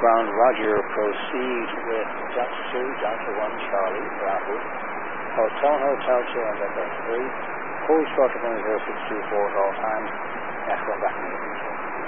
ground, Roger, proceed with Delta 2, Delta 1, Charlie, Bravo. Hotel, Hotel 2, and Delta 3. Hold short of 1062 at all times. Echo back in the control.